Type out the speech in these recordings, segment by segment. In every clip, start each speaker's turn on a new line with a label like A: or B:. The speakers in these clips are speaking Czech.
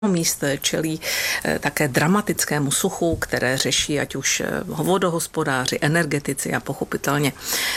A: míst čelí také dramatickému suchu, které řeší ať už vodohospodáři, energetici a pochopitelně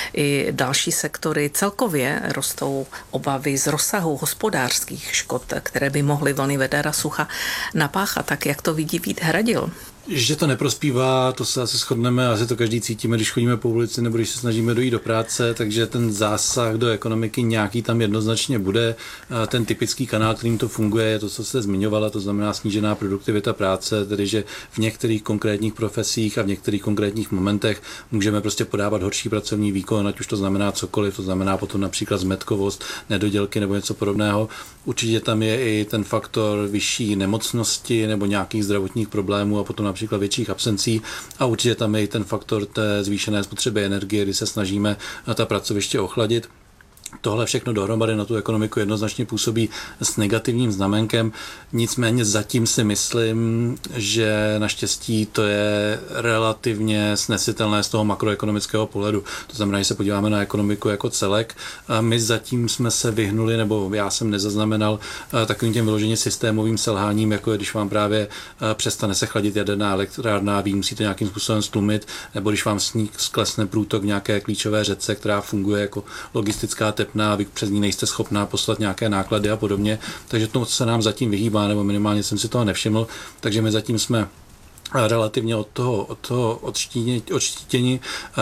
A: i další sektory. Celkově rostou obavy z rozsahu hospodářských škod, které by mohly vlny vedera sucha napáchat. Tak jak to vidí Vít Hradil?
B: Že to neprospívá, to se asi shodneme, asi to každý cítíme, když chodíme po ulici nebo když se snažíme dojít do práce, takže ten zásah do ekonomiky nějaký tam jednoznačně bude. Ten typický kanál, kterým to funguje, je to, co jste zmiňovala, to znamená snížená produktivita práce, tedy že v některých konkrétních profesích a v některých konkrétních momentech můžeme prostě podávat horší pracovní výkon, ať už to znamená cokoliv, to znamená potom například zmetkovost, nedodělky nebo něco podobného. Určitě tam je i ten faktor vyšší nemocnosti nebo nějakých zdravotních problémů a potom například větších absencí a určitě tam je i ten faktor té zvýšené spotřeby energie, kdy se snažíme na ta pracoviště ochladit. Tohle všechno dohromady na tu ekonomiku jednoznačně působí s negativním znamenkem, nicméně zatím si myslím, že naštěstí to je relativně snesitelné z toho makroekonomického pohledu. To znamená, že se podíváme na ekonomiku jako celek. My zatím jsme se vyhnuli, nebo já jsem nezaznamenal takovým těm vyloženě systémovým selháním, jako je, když vám právě přestane se chladit jaderná elektrárna a vy musíte nějakým způsobem stlumit, nebo když vám sklesne průtok v nějaké klíčové řece, která funguje jako logistická tepna a vy přes ní nejste schopná poslat nějaké náklady a podobně. Takže to se nám zatím vyhýbá, nebo minimálně jsem si toho nevšiml. Takže my zatím jsme relativně od toho odštítění,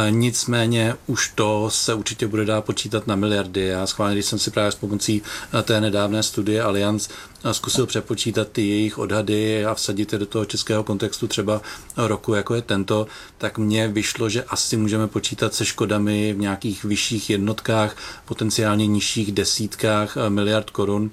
B: nicméně už to se určitě bude dát počítat na miliardy. Já schválně, když jsem si právě s pomocí té nedávné studie Allianz zkusil přepočítat ty jejich odhady a vsadit je do toho českého kontextu třeba roku, jako je tento, tak mně vyšlo, že asi můžeme počítat se škodami v nějakých vyšších jednotkách, potenciálně nižších desítkách miliard korun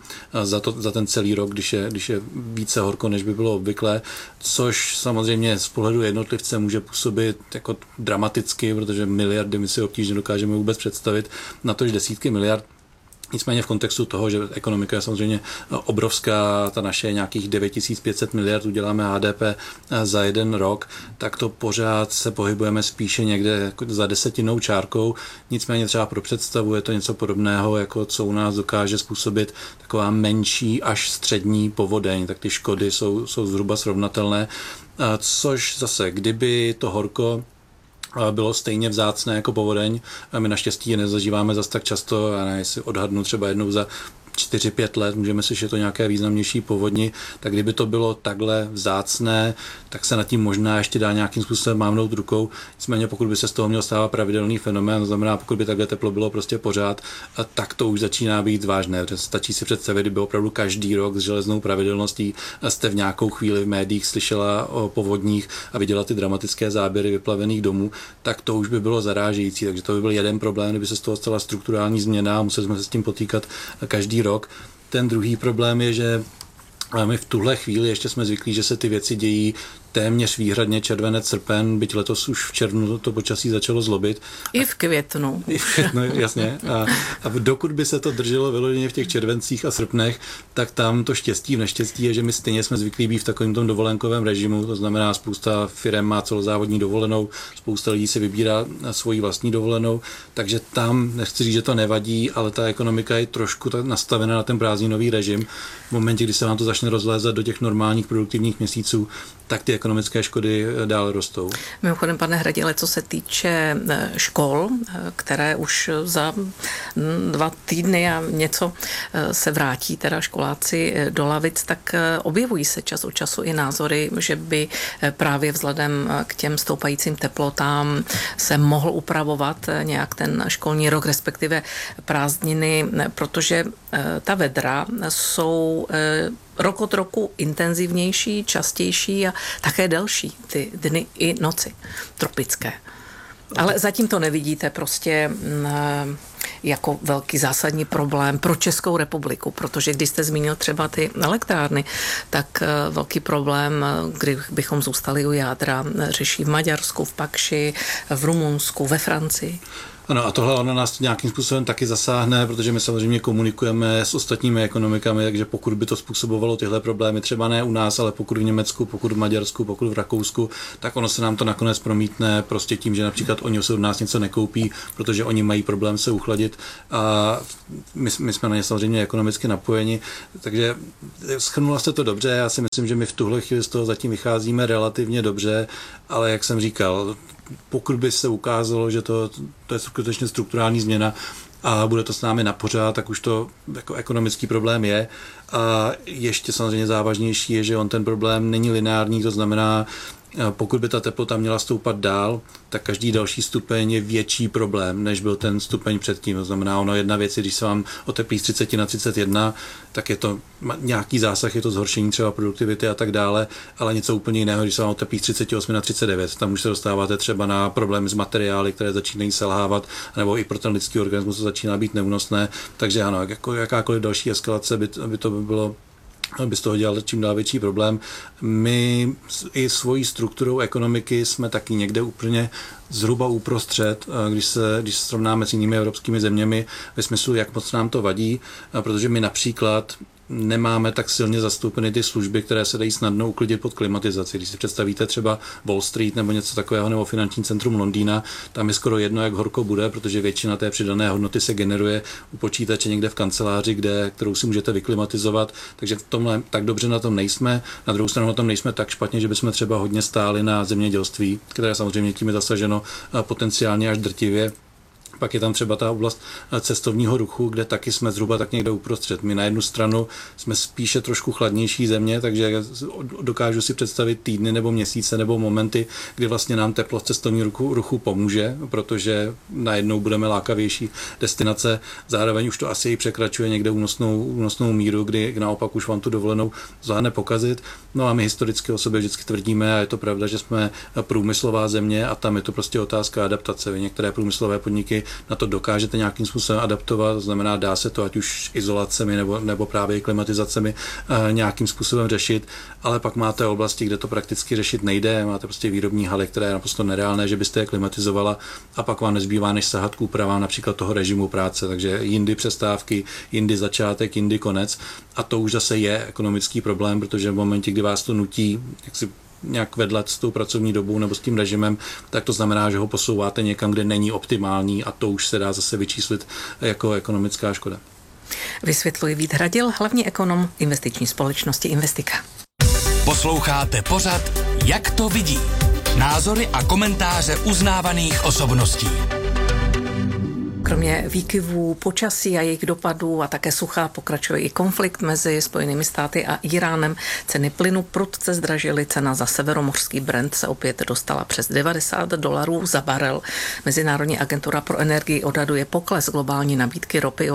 B: za ten celý rok, když je více horko, než by bylo obvyklé, což samozřejmě z pohledu jednotlivce může působit jako dramaticky, protože miliardy my si obtížně dokážeme vůbec představit, na to, že desítky miliard. Nicméně v kontextu toho, že ekonomika je samozřejmě obrovská, ta naše je nějakých 9500 miliard, uděláme HDP za jeden rok, tak to pořád se pohybujeme spíše někde za desetinou čárkou. Nicméně třeba pro představu je to něco podobného, jako co u nás dokáže způsobit taková menší až střední povodeň, tak ty škody jsou zhruba srovnatelné, což zase, kdyby to horko bylo stejně vzácné jako povodeň. A my naštěstí je nezažíváme zas tak často, já nevím, jestli odhadnu třeba jednou za 4-5 let, můžeme si, že to nějaké významnější povodni, tak kdyby to bylo takhle vzácné, tak se nad tím možná ještě dá nějakým způsobem mávnout rukou. Nicméně pokud by se z toho měl stávat pravidelný fenomén, to znamená, pokud by takhle teplo bylo prostě pořád, tak to už začíná být vážné. Stačí si představit, kdyby opravdu každý rok s železnou pravidelností jste v nějakou chvíli v médiích slyšela o povodních a viděla ty dramatické záběry vyplavených domů, tak to už by bylo zarážející. Takže to by byl jeden problém, kdyby se z toho stala strukturální změna a museli jsme se s tím potýkat každý rok. Ten druhý problém je, že my v tuhle chvíli ještě jsme zvyklí, že se ty věci dějí téměř výhradně červenec, srpen, byť letos už v červnu to počasí začalo zlobit.
A: I v květnu.
B: I v květnu, jasně. A dokud by se to drželo vyloženě v těch červencích a srpnech, tak tam to štěstí v neštěstí je, že my stejně jsme zvyklí být v takovém tom dovolenkovém režimu, to znamená spousta firem má celozávodní dovolenou, spousta lidí si vybírá svoji vlastní dovolenou, takže tam, nechci říct, že to nevadí, ale ta ekonomika je trošku nastavena na ten prázdninový režim. V momentě, kdy se vám to začne rozlézat do těch normálních produktivních měsíců, tak ty ekonomické škody dále rostou.
A: Mimochodem, pane Hradile, co se týče škol, které už za 2 týdny a něco se vrátí teda školáci do lavic, tak objevují se čas od času i názory, že by právě vzhledem k těm stoupajícím teplotám se mohl upravovat nějak ten školní rok, respektive prázdniny, protože ta vedra jsou rok od roku intenzivnější, častější a také delší ty dny i noci tropické. Ale zatím to nevidíte prostě jako velký zásadní problém pro Českou republiku, protože když jste zmínil třeba ty elektrárny, tak velký problém, kdybychom zůstali u jádra, řeší v Maďarsku, v Pakši, v Rumunsku, ve Francii.
B: Ano, a tohle ono nás nějakým způsobem taky zasáhne, protože my samozřejmě komunikujeme s ostatními ekonomikami, takže pokud by to způsobovalo tyhle problémy, třeba ne u nás, ale pokud v Německu, pokud v Maďarsku, pokud v Rakousku, tak ono se nám to nakonec promítne prostě tím, že například oni se od nás něco nekoupí, protože oni mají problém se uchladit a my jsme na ně samozřejmě ekonomicky napojeni, takže shrnula jste to dobře, já si myslím, že my v tuhle chvíli z toho zatím vycházíme relativně dobře, ale jak jsem říkal, pokud by se ukázalo, že to je skutečně strukturální změna a bude to s námi na pořád, tak už to jako ekonomický problém je. A ještě samozřejmě závažnější je, že on ten problém není lineární, to znamená, pokud by ta teplota měla stoupat dál, tak každý další stupeň je větší problém, než byl ten stupeň předtím. To znamená, ono jedna věc, když se vám oteplí z 30 na 31, tak je to nějaký zásah, je to zhoršení třeba produktivity a tak dále, ale něco úplně jiného, když se vám oteplí z 38 na 39. Tam už se dostáváte třeba na problémy s materiály, které začínají selhávat, nebo i pro ten lidský organismus to začíná být neúnosné. Takže ano, jako jakákoliv další eskalace by to bylo, by z toho dělal čím dál větší problém. My i svojí strukturou ekonomiky jsme taky někde úplně zhruba uprostřed, když se srovnáme s jinými evropskými zeměmi, ve smyslu, jak moc nám to vadí, protože my například nemáme tak silně zastoupeny ty služby, které se dají snadno uklidit pod klimatizaci. Když si představíte třeba Wall Street nebo něco takového, nebo finanční centrum Londýna, tam je skoro jedno, jak horko bude, protože většina té přidané hodnoty se generuje u počítače někde v kanceláři, kterou si můžete vyklimatizovat, takže v tomhle tak dobře na tom nejsme. Na druhou stranu na tom nejsme tak špatně, že bychom třeba hodně stáli na zemědělství, které samozřejmě tím je zasaženo potenciálně až drtivě. Pak je tam třeba ta oblast cestovního ruchu, kde taky jsme zhruba tak někde uprostřed. My na jednu stranu jsme spíše trošku chladnější země, takže dokážu si představit týdny nebo měsíce nebo momenty, kdy vlastně nám teplo v cestovním ruchu pomůže, protože najednou budeme lákavější destinace. Zároveň už to asi i překračuje někde únosnou míru, kdy naopak už vám tu dovolenou zvládne pokazit. No a my historicky o sobě vždycky tvrdíme, a je to pravda, že jsme průmyslová země a tam je to prostě otázka adaptace. Vy některé průmyslové podniky na to dokážete nějakým způsobem adaptovat, to znamená, dá se to ať už izolacemi nebo právě klimatizacemi nějakým způsobem řešit, ale pak máte oblasti, kde to prakticky řešit nejde, máte prostě výrobní haly, které je naprosto nereálné, že byste je klimatizovala a pak vám nezbývá, než sahat k úpravám například toho režimu práce, takže jindy přestávky, jindy začátek, jindy konec a to už zase je ekonomický problém, protože v momentě, kdy vás to nutí, jak si nějak vedlat s tou pracovní dobou nebo s tím režimem, tak to znamená, že ho posouváte někam, kde není optimální a to už se dá zase vyčíslit jako ekonomická škoda.
A: Vysvětluje Vít Hradil, hlavní ekonom investiční společnosti Investika.
C: Posloucháte pořad Jak to vidí? Názory a komentáře uznávaných osobností.
A: Kromě výkyvů počasí a jejich dopadů a také sucha pokračuje i konflikt mezi Spojenými státy a Iránem. Ceny plynu prudce zdražily, cena za severomořský Brent se opět dostala přes $90 za barel. Mezinárodní agentura pro energii odhaduje pokles globální nabídky ropy o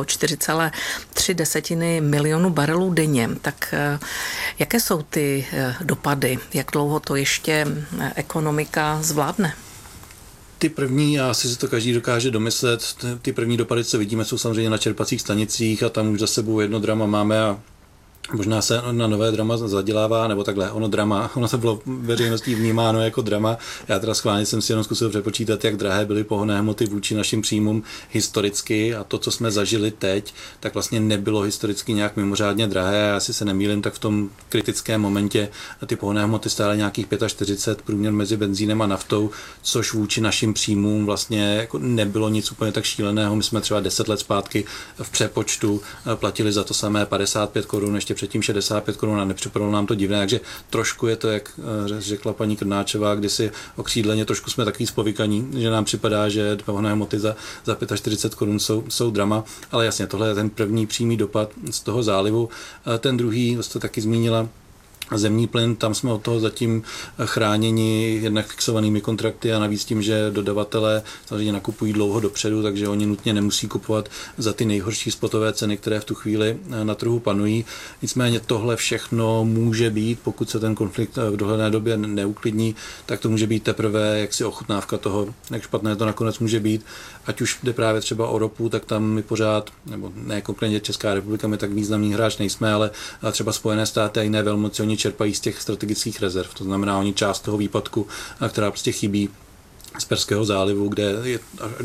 A: 4,3 milionu barelů denně. Tak jaké jsou ty dopady? Jak dlouho to ještě ekonomika zvládne?
B: Ty první, a asi si to každý dokáže domyslet, ty první dopady, co vidíme, jsou samozřejmě na čerpacích stanicích a tam už za sebou jedno drama máme a možná se na nové drama zadělává, nebo takhle, ono se bylo veřejností vnímáno jako drama. Já teda schválně jsem si jenom zkusil přepočítat, jak drahé byly pohonné hmoty vůči našim příjmům historicky a to, co jsme zažili teď, tak vlastně nebylo historicky nějak mimořádně drahé. Já si se nemýlím, tak v tom kritickém momentě ty pohonné hmoty stály nějakých 45 průměr mezi benzínem a naftou, což vůči našim příjmům vlastně jako nebylo nic úplně tak šíleného. My jsme třeba 10 let zpátky v přepočtu platili za to samé 55 korun, ještě předtím 65 korun a nepřipadalo nám to divné, takže trošku je to, jak řekla paní Krnáčová, kdysi okřídleně trošku jsme takový spovykaní, že nám připadá, že pohonné hmoty za 45 korun jsou drama, ale jasně, tohle je ten první přímý dopad z toho zálivu. Ten druhý, to taky zmínila, zemní plyn, tam jsme od toho zatím chráněni jednak fixovanými kontrakty a navíc tím, že dodavatelé samozřejmě nakupují dlouho dopředu, takže oni nutně nemusí kupovat za ty nejhorší spotové ceny, které v tu chvíli na trhu panují. Nicméně tohle všechno může být, pokud se ten konflikt v dohledné době neuklidní, tak to může být teprve jaksi ochutnávka toho, jak špatné to nakonec může být. Ať už jde právě třeba o ropu, tak tam my pořád, nebo ne konkrétně Česká republika, my tak významný hráč nejsme, ale třeba Spojené státy a jiné velmoci, oni čerpají z těch strategických rezerv. To znamená, oni část toho výpadku, která prostě chybí, z Perského zálivu, kde je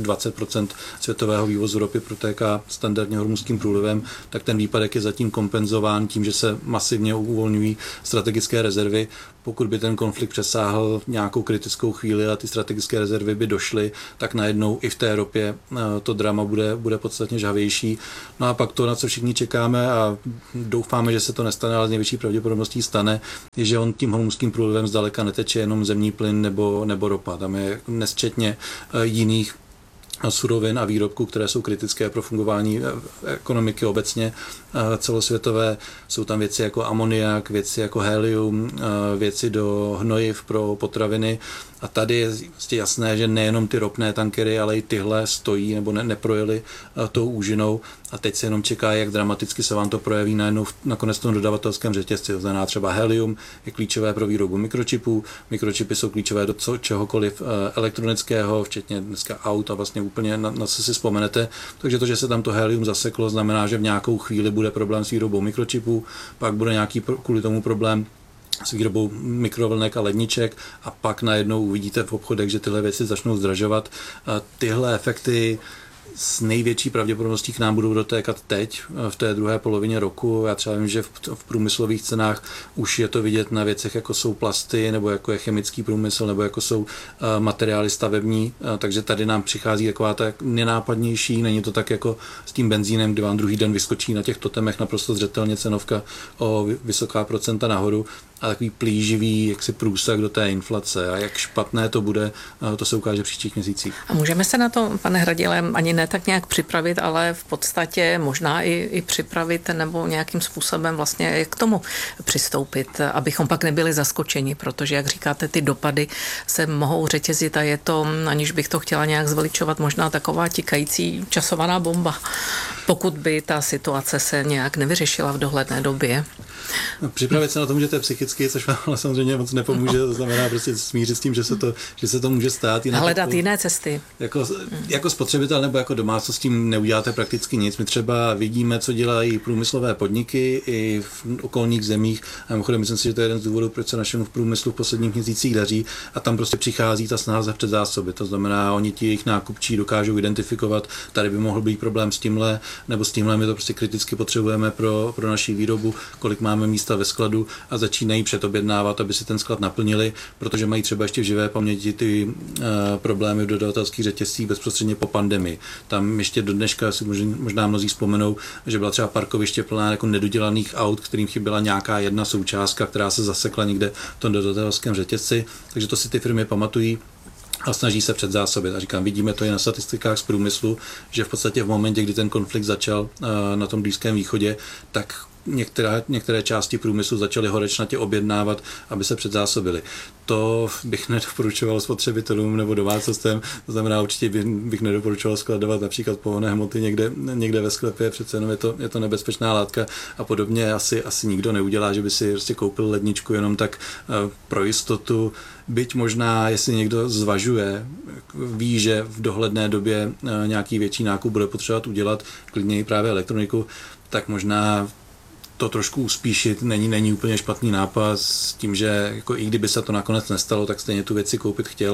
B: 20% světového vývozu ropy protéká standardně Hormuzským průlivem, tak ten výpadek je zatím kompenzován tím, že se masivně uvolňují strategické rezervy. Pokud by ten konflikt přesáhl nějakou kritickou chvíli a ty strategické rezervy by došly, tak najednou i v té ropě to drama bude podstatně žhavější. No a pak to, na co všichni čekáme a doufáme, že se to nestane, ale s největší pravděpodobností stane, je, že on tím Hormuzským průlivem zdaleka neteče jenom zemní plyn nebo ropa. Tam je nesčetně jiných surovin a výrobků, které jsou kritické pro fungování ekonomiky obecně celosvětové. Jsou tam věci jako amoniak, věci jako helium, věci do hnojiv pro potraviny. A tady je jasné, že nejenom ty ropné tankery, ale i tyhle stojí nebo neprojeli tou úžinou a teď se jenom čeká, jak dramaticky se vám to projeví nakonec v tom dodavatelském řetězci. To znamená třeba helium je klíčové pro výrobu mikročipů, mikročipy jsou klíčové do čehokoliv elektronického, včetně dneska aut a vlastně úplně na co si vzpomenete. Takže to, že se tam to helium zaseklo, znamená, že v nějakou chvíli bude problém s výrobou mikročipů, pak bude nějaký kvůli tomu problém s výrobou mikrovlnek a ledniček a pak najednou uvidíte v obchodech, že tyhle věci začnou zdražovat. Tyhle efekty s největší pravděpodobností k nám budou dotékat teď, v té druhé polovině roku. Já třeba vím, že v průmyslových cenách už je to vidět na věcech, jako jsou plasty, nebo jako je chemický průmysl, nebo jako jsou materiály stavební, takže tady nám přichází taková ta nenápadnější, není to tak jako s tím benzínem, kdy vám druhý den vyskočí na těch totemech naprosto zřetelně cenovka o vysoká procenta nahoru, a takový plíživý jaksi průsak do té inflace. A jak špatné to bude, to se ukáže v příštích měsících.
A: A můžeme se na to, pane Hradile, ani ne tak nějak připravit, ale v podstatě možná i připravit nebo nějakým způsobem vlastně k tomu přistoupit, abychom pak nebyli zaskočeni, protože, jak říkáte, ty dopady se mohou řetězit a je to, aniž bych to chtěla nějak zveličovat, možná taková tikající časovaná bomba, pokud by ta situace se nějak nevyřešila v dohledné době.
B: No, připravit se na tom, že to je psychicky, což vám ale samozřejmě moc nepomůže, to znamená prostě smířit s tím, že se to může stát.
A: Hledat jiné cesty.
B: Jako spotřebitel nebo jako domácnost s tím neuděláte prakticky nic. My třeba vidíme, co dělají průmyslové podniky i v okolních zemích. A mimochodem, myslím si, že to je jeden z důvodů, proč se našemu v průmyslu v posledních měsících daří. A tam prostě přichází ta snaha za předzásoby. To znamená, oni ti jejich nákupčí dokážou identifikovat, tady by mohl být problém s tímhle, nebo s tímhle my to prostě kriticky potřebujeme pro naši výrobu, kolik máme místa ve skladu a začínají předobjednávat, aby si ten sklad naplnili, protože mají třeba ještě v živé paměti ty problémy v dodavatelských řetězcích bezprostředně po pandemii. Tam ještě do dneška si možná mnozí vzpomenou, že byla třeba parkoviště plná jako nedodělaných aut, kterým chyběla nějaká jedna součástka, která se zasekla někde v tom dodavatelském řetězci, takže to si ty firmy pamatují a snaží se předzásobit. A říkám, vidíme to i na statistikách z průmyslu, že v podstatě v momentě, kdy ten konflikt začal na tom Blízkém východě, tak některé části průmyslu začaly horečnatě objednávat, aby se předzásobili. To bych nedoporučoval spotřebitelům nebo domácnostem, to znamená určitě bych nedoporučoval skladovat například pohonné hmoty někde ve sklepě, přece jenom je to nebezpečná látka a podobně asi nikdo neudělá, že by si prostě koupil ledničku jenom tak pro jistotu, byť možná, jestli někdo zvažuje, ví, že v dohledné době nějaký větší nákup bude potřebovat udělat, klidně i právě elektroniku, tak možná to trošku uspíšit není úplně špatný nápad s tím, že jako i kdyby se to nakonec nestalo, tak stejně tu věci koupit chtěl,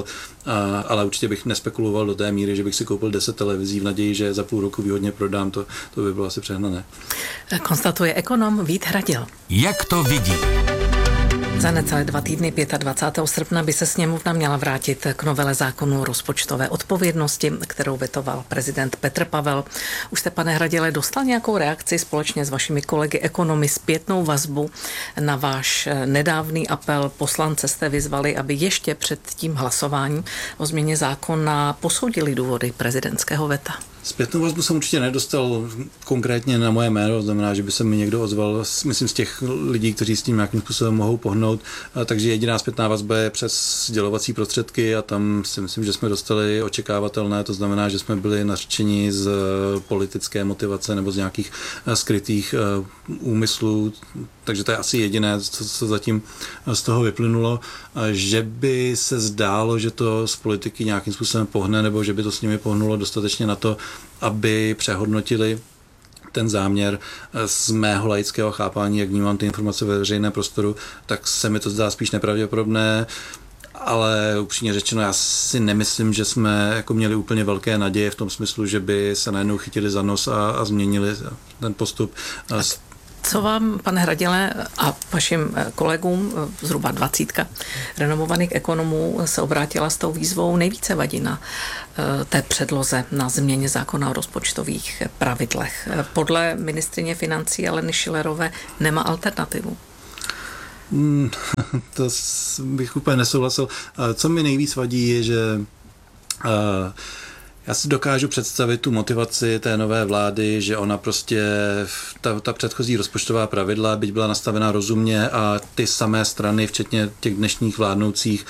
B: ale určitě bych nespekuloval do té míry, že bych si koupil 10 televizí v naději, že za půl roku výhodně prodám, to by bylo asi přehnané. Konstatuje ekonom Vít Hradil.
C: Jak to vidí?
A: Za necelé 2 týdny 25. srpna by se sněmovna měla vrátit k novele zákonu o rozpočtové odpovědnosti, kterou vetoval prezident Petr Pavel. Už jste, pane Hradile, dostal nějakou reakci společně s vašimi kolegy ekonomy, zpětnou vazbu na váš nedávný apel? Poslance jste vyzvali, aby ještě před tím hlasováním o změně zákona posoudili důvody prezidentského veta.
B: Zpětnou vazbu jsem určitě nedostal konkrétně na moje jméno, znamená, že by se mi někdo ozval, myslím, z těch lidí, kteří s tím nějakým způsobem mohou pohnout, takže jediná zpětná vazba je přes sdělovací prostředky a tam si myslím, že jsme dostali očekávatelné, to znamená, že jsme byli nařčeni z politické motivace nebo z nějakých skrytých úmyslů, takže to je asi jediné, co zatím z toho vyplynulo, že by se zdálo, že to z politiky nějakým způsobem pohne, nebo že by to s nimi pohnulo dostatečně na to, aby přehodnotili ten záměr. Z mého laického chápání, jak vnímám ty informace ve veřejném prostoru, tak se mi to zdá spíš nepravděpodobné. ale upřímně řečeno, já si nemyslím, že jsme jako měli úplně velké naděje v tom smyslu, že by se najednou chytili za nos a změnili ten postup.
A: Co vám, pane Hradile, a vašim kolegům, zhruba 20 renomovaných ekonomů se obrátila s tou výzvou, nejvíce vadí na té předloze na změně zákona o rozpočtových pravidlech? Podle ministryně financí Aleny Schillerové nemá alternativu.
B: To bych úplně nesouhlasil. Co mi nejvíc vadí, je, že já si dokážu představit tu motivaci té nové vlády, že ona prostě, ta předchozí rozpočtová pravidla, byť byla nastavena rozumně a ty samé strany, včetně těch dnešních vládnoucích,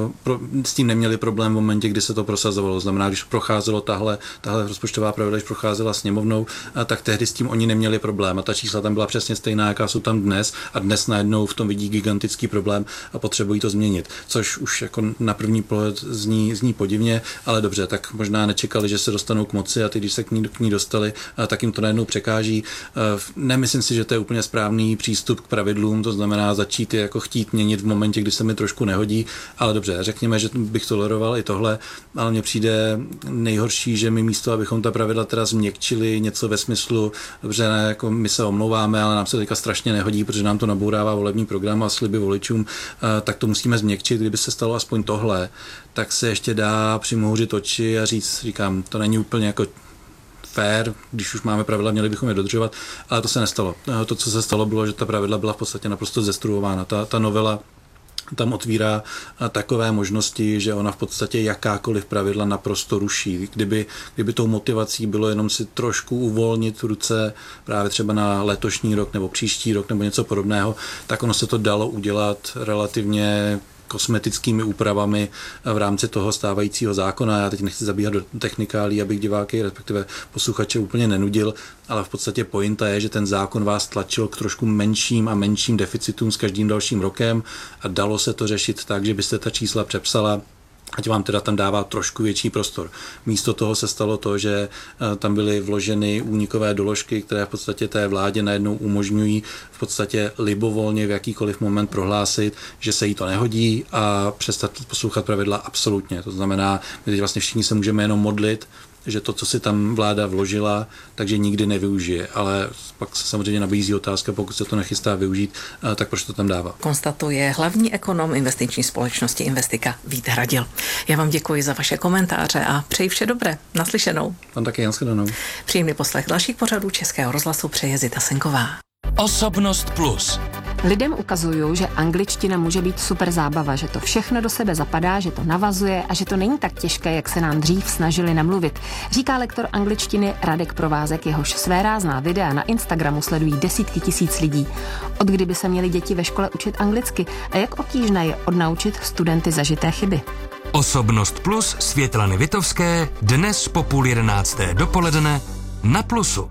B: s tím neměli problém v momentě, kdy se to prosazovalo. Znamená, když procházelo tahle rozpočtová pravidla, když procházela sněmovnou, tak tehdy s tím oni neměli problém. A ta čísla tam byla přesně stejná, jaká jsou tam dnes. A dnes najednou v tom vidí gigantický problém a potřebují to změnit. Což už jako na první pohled zní podivně, ale dobře, tak možná čekali, že se dostanou k moci a ty, když se k ní dostali, tak jim to najednou překáží. Nemyslím si, že to je úplně správný přístup k pravidlům, to znamená začít je jako chtít měnit v momentě, kdy se mi trošku nehodí, ale dobře, řekněme, že bych toleroval i tohle, ale mně přijde nejhorší, že my místo, abychom ta pravidla teda změkčili něco ve smyslu, dobře, ne, jako my se omlouváme, ale nám se teďka strašně nehodí, protože nám to nabourává volební program a sliby voličům, tak to musíme změkčit. Kdyby se stalo aspoň tohle, tak se ještě dá přimhouřit oči a říkám, to není úplně jako fair, když už máme pravidla, měli bychom je dodržovat, ale to se nestalo. To, co se stalo, bylo, že ta pravidla byla v podstatě naprosto zestruována. Ta novela tam otvírá takové možnosti, že ona v podstatě jakákoliv pravidla naprosto ruší. Kdyby tou motivací bylo jenom si trošku uvolnit ruce právě třeba na letošní rok nebo příští rok nebo něco podobného, tak ono se to dalo udělat relativně kosmetickými úpravami v rámci toho stávajícího zákona. Já teď nechci zabíhat do technikálí, abych diváky, respektive posluchače úplně nenudil, ale v podstatě pointa je, že ten zákon vás tlačil k trošku menším a menším deficitům s každým dalším rokem a dalo se to řešit tak, že byste ta čísla přepsala, ať vám teda tam dává trošku větší prostor. Místo toho se stalo to, že tam byly vloženy únikové doložky, které v podstatě té vládě najednou umožňují v podstatě libovolně v jakýkoliv moment prohlásit, že se jí to nehodí a přestat poslouchat pravidla absolutně. To znamená, my teď vlastně všichni se můžeme jenom modlit, že to, co si tam vláda vložila, takže nikdy nevyužije. Ale pak se samozřejmě nabízí otázka, pokud se to nechystá využít, tak proč to tam dává?
A: Konstatuje hlavní ekonom investiční společnosti Investika Vít Hradil. Já vám děkuji za vaše komentáře a přeji vše dobré. Naslyšenou.
B: Vám taky, nashledanou.
A: Příjemný poslech dalších pořadů Českého rozhlasu přeje Zita Senková.
C: Osobnost plus.
D: Lidem ukazuju, že angličtina může být super zábava, že to všechno do sebe zapadá, že to navazuje a že to není tak těžké, jak se nám dřív snažili namluvit. Říká lektor angličtiny Radek Provázek, jehož svérázná videa na Instagramu sledují desítky tisíc lidí. Od kdy by se měly děti ve škole učit anglicky a jak obtížné je odnaučit studenty zažité chyby.
C: Osobnost plus Světlany Vitovské dnes po 10:30 dopoledne na Plusu.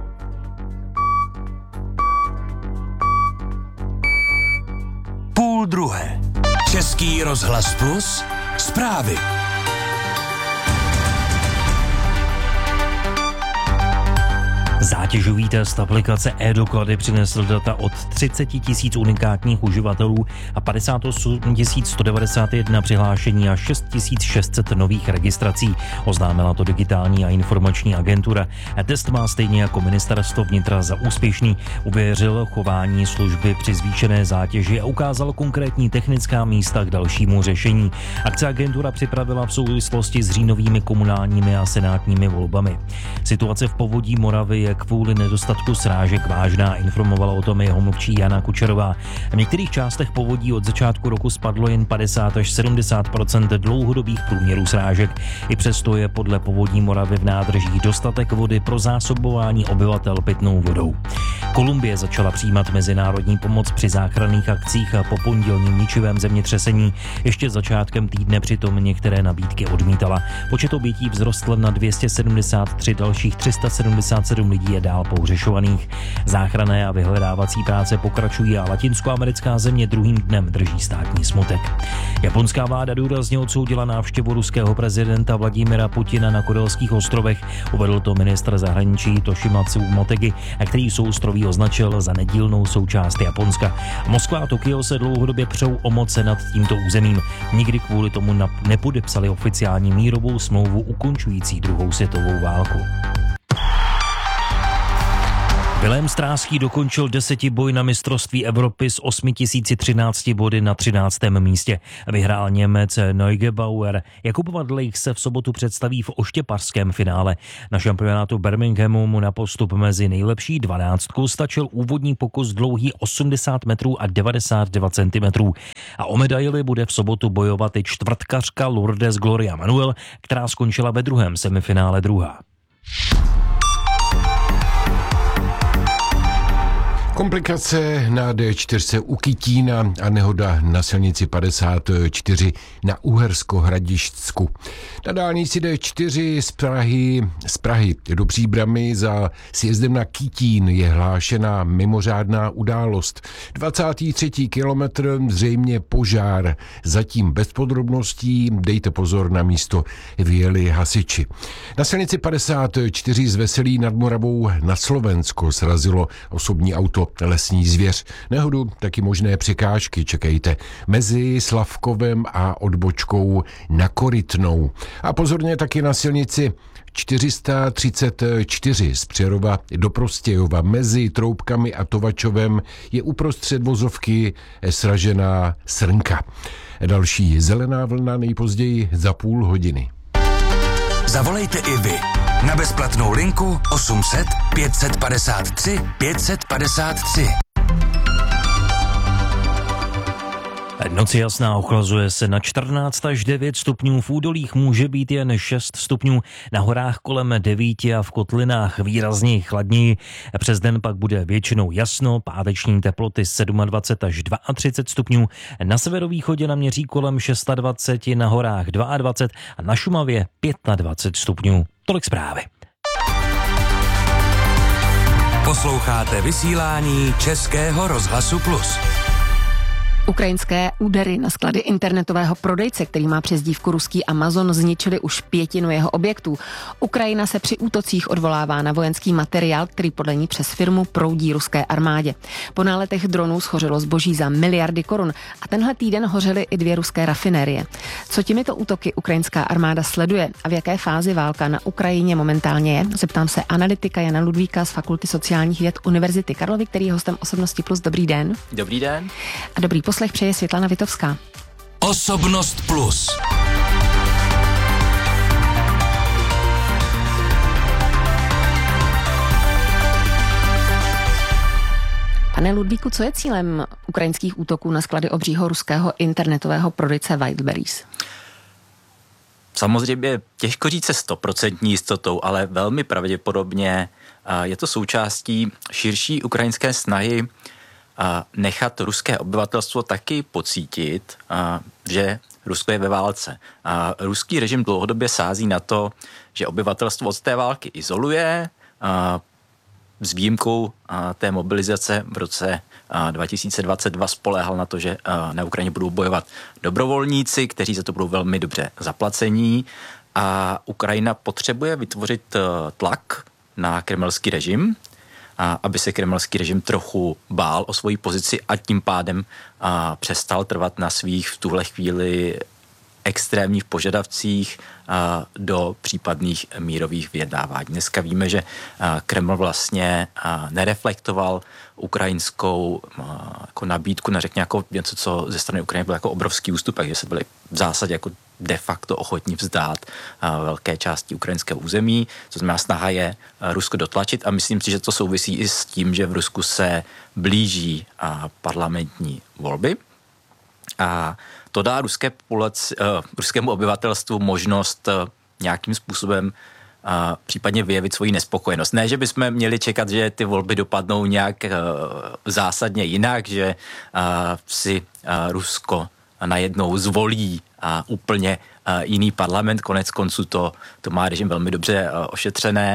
C: 11:30. Český rozhlas plus zprávy.
E: Zátěžový test aplikace e-doklady přinesl data od 30 000 unikátních uživatelů a 58 191 přihlášení a 6 600 nových registrací. Oznámila to Digitální a informační agentura. Test má stejně jako ministerstvo vnitra za úspěšný. Uvěřil chování služby při zvýšené zátěži a ukázal konkrétní technická místa k dalšímu řešení. Akce agentura připravila v souvislosti s říjnovými komunálními a senátními volbami. Situace v povodí Moravy je kvůli nedostatku srážek vážná, informovala o tom jeho mluvčí Jana Kučerová. V některých částech povodí od začátku roku spadlo jen 50 až 70% dlouhodobých průměrů srážek. I přesto je podle povodí Moravy v nádržích dostatek vody pro zásobování obyvatel pitnou vodou. Kolumbie začala přijímat mezinárodní pomoc při záchranných akcích a po pondělním ničivém zemětřesení. Ještě začátkem týdne přitom některé nabídky odmítala. Počet obětí vzrostl na 273, dalších 377 lidí lidí je dál pohřešovaných. Záchranné a vyhledávací práce pokračují a latinskoamerická země druhým dnem drží státní smutek. Japonská vláda důrazně odsoudila návštěvu ruského prezidenta Vladimira Putina na Kurilských ostrovech. Uvedl to ministr zahraničí Toshimitsu Motegi, který souostroví označil za nedílnou součást Japonska. Moskva a Tokio se dlouhodobě přou o moce nad tímto územím. Nikdy kvůli tomu nepodepsali oficiální mírovou smlouvu ukončující druhou světovou válku. Vilém Stráský dokončil 10boj na mistrovství Evropy s 8013 body na 13. místě. Vyhrál Němec Neugebauer. Jakub Vadlejch se v sobotu představí v oštěpařském finále. Na šampionátu Birminghamu mu na postup mezi nejlepší 12 stačil úvodní pokus dlouhý 80 metrů a 92 cm. A o medaili bude v sobotu bojovat i čtvrtkařka Lourdes Gloria Manuel, která skončila ve druhém semifinále druhá.
F: Komplikace na D4 u Kytína a nehoda na silnici 54 na Uhersko-Hradišťsku. Na dálnici D4 z Prahy do Příbrami za sjezdem na Kytín je hlášená mimořádná událost. 23. kilometr, zřejmě požár. Zatím bez podrobností, dejte pozor, na místo vyjeli hasiči. Na silnici 54 z Veselí nad Moravou na Slovensko srazilo osobní auto lesní zvěř. Nehodu taky možné překážky čekejte mezi Slavkovem a odbočkou na Korytnou. A pozorně taky na silnici 434 z Přerova do Prostějova mezi Troubkami a Tovačovem je uprostřed vozovky sražená srnka. Další zelená vlna nejpozději za půl hodiny.
C: Zavolejte i vy na bezplatnou linku 800 553 553.
E: Noc jasná, ochlazuje se na 14 až 9 stupňů, v údolích může být jen 6 stupňů, na horách kolem 9 a v kotlinách výrazně chladněji. Přes den pak bude většinou jasno, páteční teploty 27 až 32 stupňů, na severovýchodě naměří kolem 26, na horách 22 a na Šumavě 25 stupňů. Tolik zprávy.
C: Posloucháte vysílání Českého rozhlasu Plus.
D: Ukrajinské údery na sklady internetového prodejce, který má přezdívku ruský Amazon, zničily už 1/5 jeho objektů. Ukrajina se při útocích odvolává na vojenský materiál, který podle ní přes firmu proudí ruské armádě. Po náletech dronů schořilo zboží za miliardy korun a tenhle týden hořely i 2 ruské rafinérie. Co těmito útoky ukrajinská armáda sleduje a v jaké fázi válka na Ukrajině momentálně je? Zeptám se analytika Jana Ludvíka z Fakulty sociálních věd Univerzity Karlovy, který je hostem Osobnosti Plus. Dobrý den.
G: Dobrý den.
D: A dobrý poslech přeje Světlana Vitovská.
C: Osobnost Plus.
D: Pane Ludvíku, co je cílem ukrajinských útoků na sklady obřího ruského internetového prodejce Wildberries?
G: Samozřejmě těžko říct se 100% jistotou, ale velmi pravděpodobně je to součástí širší ukrajinské snahy nechat ruské obyvatelstvo taky pocítit, že Rusko je ve válce. Ruský režim dlouhodobě sází na to, že obyvatelstvo od té války izoluje, s výjimkou té mobilizace v roce 2022 spoléhal na to, že na Ukrajině budou bojovat dobrovolníci, kteří za to budou velmi dobře zaplacení. A Ukrajina potřebuje vytvořit tlak na kremelský režim, aby se kremelský režim trochu bál o svoji pozici a tím pádem přestal trvat na svých v tuhle chvíli extrémních požadavcích do případných mírových vyjednávání. Dneska víme, že Kreml vlastně nereflektoval ukrajinskou jako nabídku na řekně jako něco, co ze strany Ukrajiny byl jako obrovský ústupek, že se byli v zásadě jako de facto ochotní vzdát velké části ukrajinského území. To znamená, snaha je Rusko dotlačit a myslím si, že to souvisí i s tím, že v Rusku se blíží parlamentní volby. A to dá ruskému obyvatelstvu možnost nějakým způsobem případně vyjevit svoji nespokojenost. Ne, že bychom měli čekat, že ty volby dopadnou nějak zásadně jinak, že si Rusko najednou zvolí úplně jiný parlament. Konec konců to má režim velmi dobře ošetřené.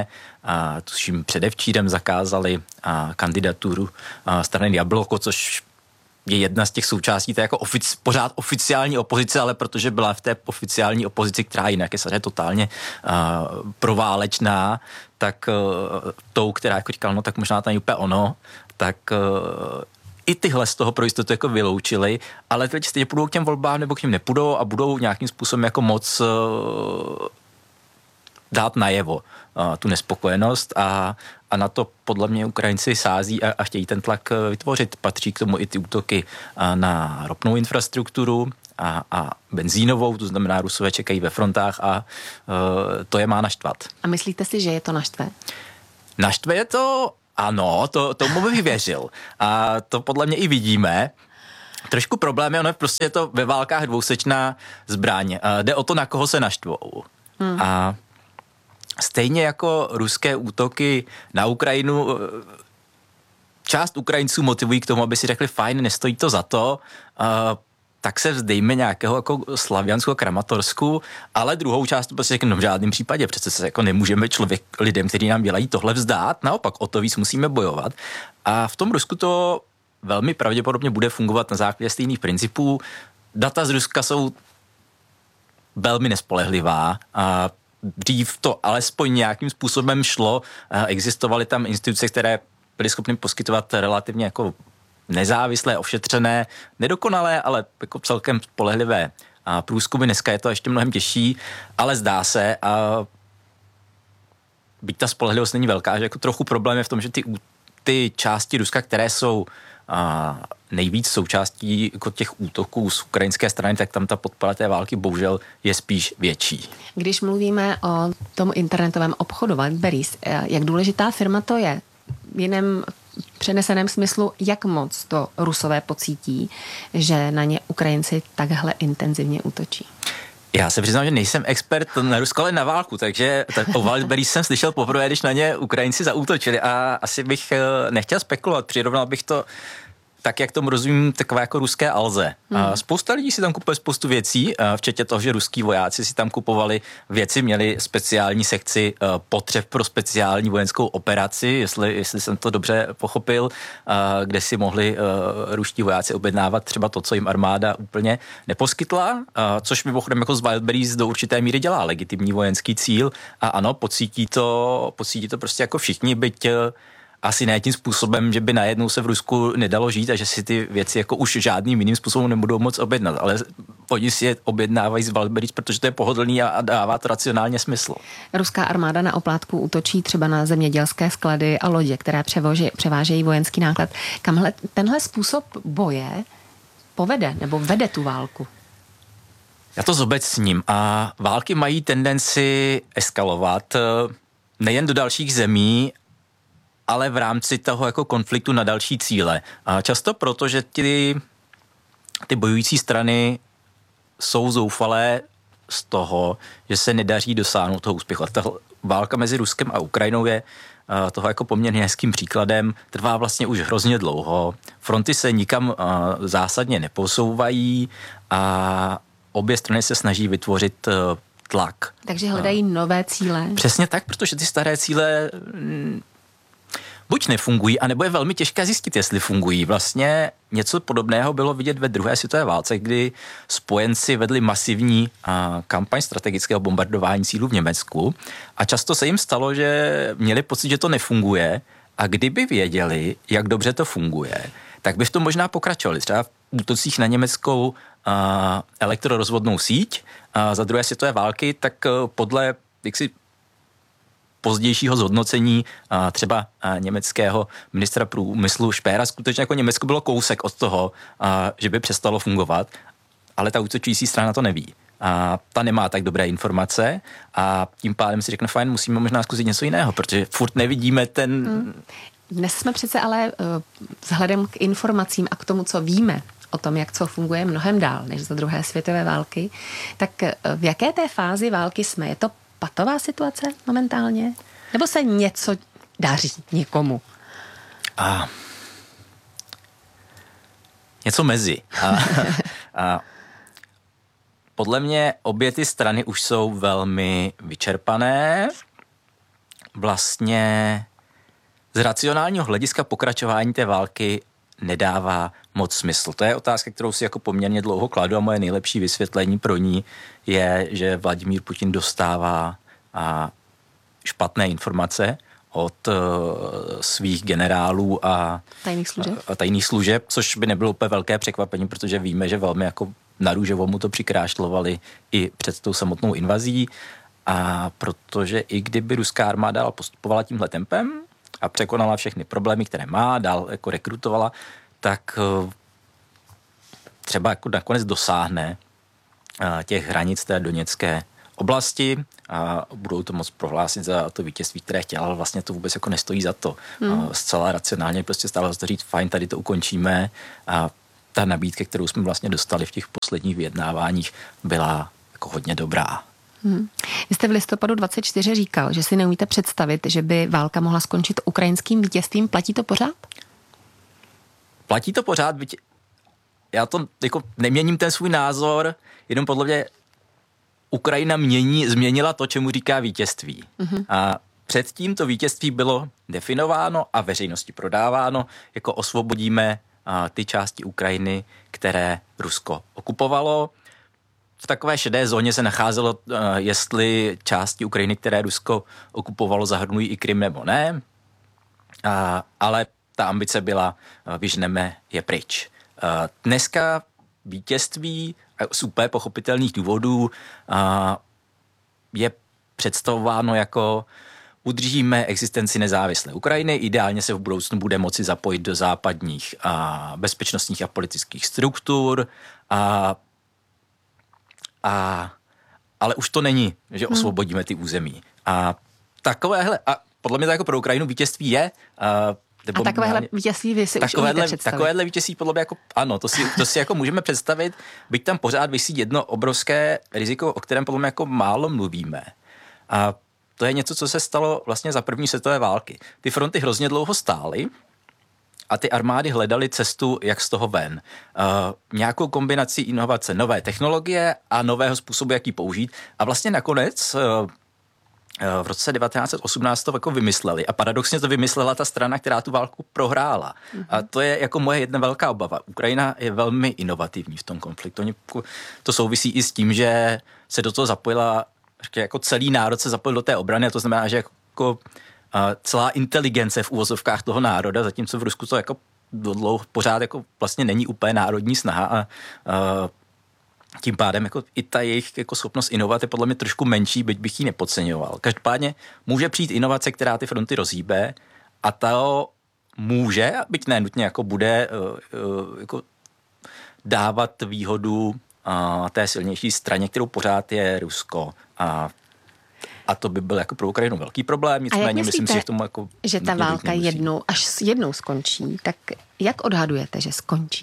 G: tuším předevčírem zakázali kandidaturu strany Jabloko, což je jedna z těch součástí té jako pořád oficiální opozice, ale protože byla v té oficiální opozici, která jinak je samozřejmě totálně proválečná, tak tou, která jako říkala, no tak možná to není úplně ono, tak i tyhle z toho pro jistotu jako vyloučili, ale teď stejně půjdou k těm volbám nebo k ním nepůjdou a budou nějakým způsobem jako moc dát najevo tu nespokojenost a na to podle mě Ukrajinci sází a chtějí ten tlak vytvořit. Patří k tomu i ty útoky na ropnou infrastrukturu a benzínovou, to znamená Rusové čekají ve frontách a to je má naštvat.
D: A myslíte si, že je to naštve?
G: Naštve je to, ano, tomu bych věřil. A to podle mě i vidíme. Trošku problém je, prostě je to ve válkách dvousečná zbraň. Jde o to, na koho se naštvou. A stejně jako ruské útoky na Ukrajinu, část Ukrajinců motivují k tomu, aby si řekli, fajn, nestojí to za to, tak se vzdejme nějakého jako Slaviansku a Kramatorsku, ale druhou část prostě řekne, no v žádném případě, přece se jako nemůžeme lidem, kteří nám dělají tohle vzdát, naopak o to víc musíme bojovat. A v tom Rusku to velmi pravděpodobně bude fungovat na základě stejných principů. Data z Ruska jsou velmi nespolehlivá a dřív to alespoň nějakým způsobem šlo. Existovaly tam instituce, které byly schopny poskytovat relativně jako nezávislé, ošetřené, nedokonalé, ale jako celkem spolehlivé průzkumy. Dneska je to ještě mnohem těžší, ale zdá se, a byť ta spolehlivost není velká, že jako trochu problém je v tom, že ty části Ruska, které jsou nejvíc součástí jako těch útoků z ukrajinské strany, tak tam ta podpora té války bohužel je spíš větší.
D: Když mluvíme o tom internetovém obchodu Wildberries, jak důležitá firma to je? V jiném přeneseném smyslu, jak moc to Rusové pocítí, že na ně Ukrajinci takhle intenzivně útočí?
G: Já se přiznám, že nejsem expert na Rusko, ale na válku, takže o Wildberries jsem slyšel poprvé, když na ně Ukrajinci zaútočili a asi bych nechtěl spekulovat, přirovnal bych to tak, jak tomu rozumím, takové jako ruské Alze. Spousta lidí si tam kupuje spoustu věcí, včetně toho, že ruský vojáci si tam kupovali věci, měli speciální sekci potřeb pro speciální vojenskou operaci, jestli jsem to dobře pochopil, kde si mohli ruští vojáci objednávat třeba to, co jim armáda úplně neposkytla, což mimochodem jako z Wildberries do určité míry dělá legitimní vojenský cíl a ano, pocítí to prostě jako všichni, byť asi ne tím způsobem, že by najednou se v Rusku nedalo žít a že si ty věci jako už žádným jiným způsobem nebudou moc objednat, ale oni si je objednávají z Wildberries, protože to je pohodlný a dává to racionálně smysl.
D: Ruská armáda na oplátku útočí třeba na zemědělské sklady a lodě, které převážejí vojenský náklad. Kamhle tenhle způsob boje povede nebo vede tu válku?
G: Já to zobecním a války mají tendenci eskalovat nejen do dalších zemí, ale v rámci toho jako konfliktu na další cíle. A často proto, že ty bojující strany jsou zoufalé z toho, že se nedaří dosáhnout toho úspěchu. A ta válka mezi Ruskem a Ukrajinou je toho jako poměrně hezkým příkladem. Trvá vlastně už hrozně dlouho. Fronty se nikam zásadně neposouvají a obě strany se snaží vytvořit tlak.
D: Takže hledají nové cíle.
G: Přesně tak, protože ty staré cíle buď nefungují, anebo je velmi těžké zjistit, jestli fungují. Vlastně něco podobného bylo vidět ve druhé světové válce, kdy spojenci vedli masivní kampaň strategického bombardování cílů v Německu a často se jim stalo, že měli pocit, že to nefunguje a kdyby věděli, jak dobře to funguje, tak by v tom možná pokračovali. Třeba v útocích na německou elektrorozvodnou síť za druhé světové války, tak podle pozdějšího zhodnocení třeba německého ministra průmyslu Špéra skutečně jako Německo bylo kousek od toho, že by přestalo fungovat, ale ta útočující strana to neví. A ta nemá tak dobré informace a tím pádem si řekne, fajn, musíme možná zkusit něco jiného, protože furt nevidíme ten...
D: Dnes jsme přece ale vzhledem k informacím a k tomu, co víme o tom, jak co funguje, mnohem dál než za druhé světové války, tak v jaké té fázi války jsme? Je to patová situace momentálně? Nebo se něco daří někomu?
G: Něco mezi. Podle mě obě ty strany už jsou velmi vyčerpané. vlastně z racionálního hlediska pokračování té války nedává moc smysl. To je otázka, kterou si jako poměrně dlouho kladu a moje nejlepší vysvětlení pro ní je, že Vladimír Putin dostává špatné informace od svých generálů a tajných služeb, což by nebylo úplně velké překvapení, protože víme, že velmi jako narůžovo mu to přikrášlovali i před tou samotnou invazí. A protože i kdyby ruská armáda postupovala tímhle tempem a překonala všechny problémy, které má, dál jako rekrutovala, tak třeba jako nakonec dosáhne těch hranic té doněcké oblasti a budou to moc prohlásit za to vítězství, které chtěla, ale vlastně to vůbec jako nestojí za to. Zcela racionálně prostě stále to říct, fajn, tady to ukončíme a ta nabídka, kterou jsme vlastně dostali v těch posledních vyjednáváních, byla jako hodně dobrá.
D: Vy jste v listopadu 24 říkal, že si neumíte představit, že by válka mohla skončit ukrajinským vítězstvím. Platí to pořád?
G: Platí to pořád, byť já to jako neměním ten svůj názor, jenom podle mě Ukrajina změnila to, čemu říká vítězství. A předtím to vítězství bylo definováno a veřejnosti prodáváno, jako osvobodíme ty části Ukrajiny, které Rusko okupovalo. V takové šedé zóně se nacházelo, jestli části Ukrajiny, které Rusko okupovalo, zahrnují i Krym nebo ne. Ale ta ambice byla, vyžneme je pryč. Dneska vítězství z úplně pochopitelných důvodů je představováno jako udržíme existenci nezávislé Ukrajiny, ideálně se v budoucnu bude moci zapojit do západních bezpečnostních a politických struktur, ale už to není, že osvobodíme ty území. A podle mě to jako pro Ukrajinu vítězství je.
D: A takovéhle vítězství vy si už umíte představit?
G: Takovéhle vítězství podle mě jako, ano, to si jako můžeme představit, byť tam pořád visí jedno obrovské riziko, o kterém podle mě jako málo mluvíme. A to je něco, co se stalo vlastně za první světové války. Ty fronty hrozně dlouho stály a ty armády hledaly cestu, jak z toho ven. Nějakou kombinaci inovace, nové technologie a nového způsobu, jak ji použít. A vlastně nakonec v roce 1918 to jako vymysleli a paradoxně to vymyslela ta strana, která tu válku prohrála. A to je jako moje jedna velká obava. Ukrajina je velmi inovativní v tom konfliktu. To souvisí i s tím, že se do toho zapojila, jako celý národ se zapojil do té obrany a to znamená, že jako celá inteligence v uvozovkách toho národa, zatímco v Rusku to jako dlouho pořád jako vlastně není úplně národní snaha a tím pádem jako i ta jejich jako schopnost inovat je podle mě trošku menší, byť bych ji nepodceňoval. Každopádně může přijít inovace, která ty fronty rozhýbe a to může, byť ne nutně jako bude jako dávat výhodu té silnější straně, kterou pořád je Rusko. A to by byl jako pro Ukrajinu velký problém, nicméně myslím si, že k tomu jako
D: že ta válka jednou skončí, tak jak odhadujete, že skončí?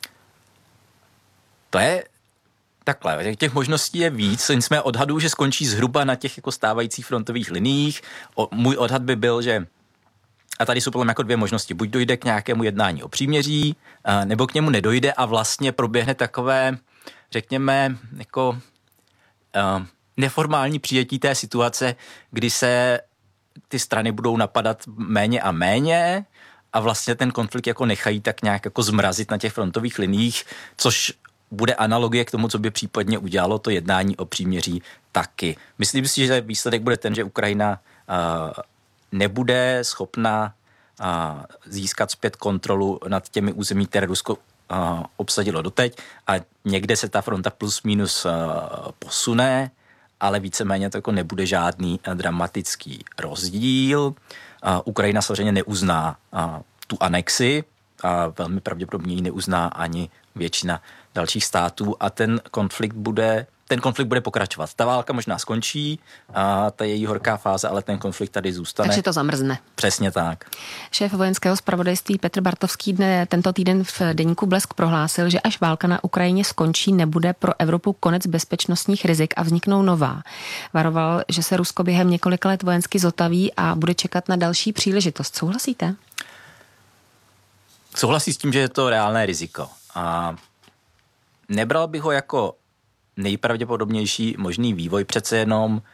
G: To je takhle, těch možností je víc, nicméně odhaduju, že skončí zhruba na těch jako stávajících frontových liniích. Můj odhad by byl, že a tady jsou podle mě jako dvě možnosti. Buď dojde k nějakému jednání o příměří, nebo k němu nedojde a vlastně proběhne takové, řekněme, jako neformální přijetí té situace, kdy se ty strany budou napadat méně a méně a vlastně ten konflikt jako nechají tak nějak jako zmrazit na těch frontových liních, což bude analogie k tomu, co by případně udělalo to jednání o příměří taky. Myslím si, že výsledek bude ten, že Ukrajina nebude schopna získat zpět kontrolu nad těmi území, které Rusko obsadilo doteď a někde se ta fronta plus minus posune, ale víceméně to jako nebude žádný dramatický rozdíl. Ukrajina samozřejmě neuzná tu anexi a velmi pravděpodobně ji neuzná ani většina dalších států a ten konflikt bude pokračovat. Ta válka možná skončí, ta její horká fáze, ale ten konflikt tady zůstane.
D: Takže to zamrzne.
G: Přesně tak.
D: Šéf vojenského zpravodajství Petr Bartovský tento týden v deníku Blesk prohlásil, že až válka na Ukrajině skončí, nebude pro Evropu konec bezpečnostních rizik a vzniknou nová. Varoval, že se Rusko během několika let vojensky zotaví a bude čekat na další příležitost. Souhlasíte?
G: Souhlasí s tím, že je to reálné riziko. A nebral bych ho jako nejpravděpodobnější možný vývoj, přece jenom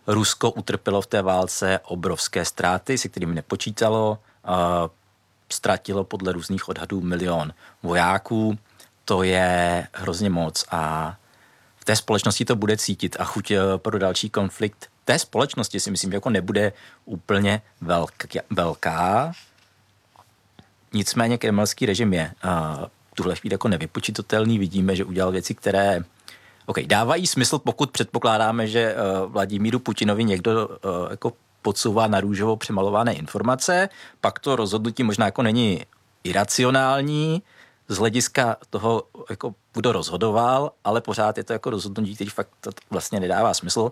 G: Rusko utrpělo v té válce obrovské ztráty, se kterými nepočítalo. Ztratilo podle různých odhadů 1 milion vojáků. To je hrozně moc a v té společnosti to bude cítit a chuť pro další konflikt té společnosti si myslím, že jako nebude úplně velká. Nicméně kremelský režim je v tuhle chvíli jako nevypočitatelný. Vidíme, že udělal věci, které dávají smysl, pokud předpokládáme, že Vladimíru Putinovi někdo jako podsouvá na růžovo přemalované informace, pak to rozhodnutí možná jako není iracionální z hlediska toho, jako kdo rozhodoval, ale pořád je to jako rozhodnutí, který fakt vlastně nedává smysl.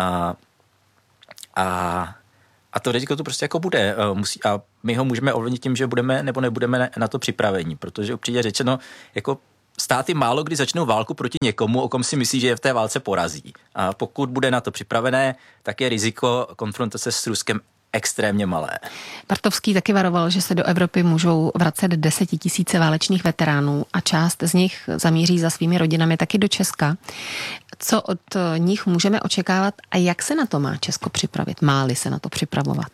G: A to riziko to prostě jako bude. A my ho můžeme ovlivnit tím, že budeme nebo nebudeme na to připraveni, protože upřímně řečeno, jako státy málo kdy začnou válku proti někomu, o kom si myslí, že je v té válce porazí. A pokud bude na to připravené, tak je riziko konfrontace s Ruskem extrémně malé.
D: Bartovský taky varoval, že se do Evropy můžou vracet 10 000 válečných veteránů a část z nich zamíří za svými rodinami taky do Česka. Co od nich můžeme očekávat a jak se na to má Česko připravit? Má-li se na to připravovat?